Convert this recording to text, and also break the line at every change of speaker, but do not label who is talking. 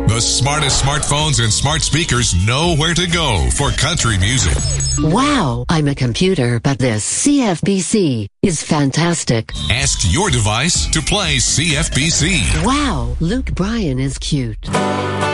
The smartest smartphones and smart speakers know where to go for country music.
Wow, I'm a computer, but this CFBC is fantastic.
Ask your device to play CFBC.
Wow, Luke Bryan is cute.